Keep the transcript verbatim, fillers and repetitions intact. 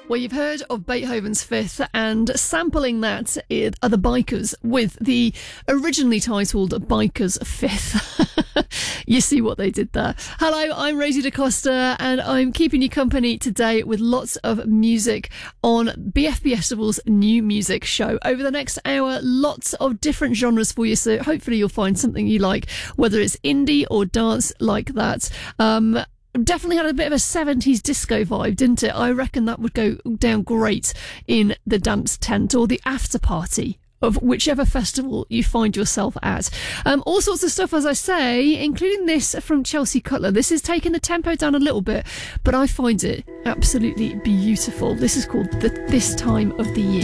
Well, you've heard of Beethoven's Fifth, and sampling that are the Bikers with the originally titled Bikers Fifth. You see what they did there. Hello, I'm Rosie DeCosta, and I'm keeping you company today with lots of music on B F B Festival's new music show. Over the next hour, lots of different genres for you, so hopefully you'll find something you like, whether it's indie or dance like that. Um... Definitely had a bit of a seventies disco vibe, didn't it? I reckon that would go down great in the dance tent or the after party of whichever festival you find yourself at. Um, all sorts of stuff, as I say, including this from Chelsea Cutler. This is taking the tempo down a little bit, but I find it absolutely beautiful. This is called the This Time of the Year.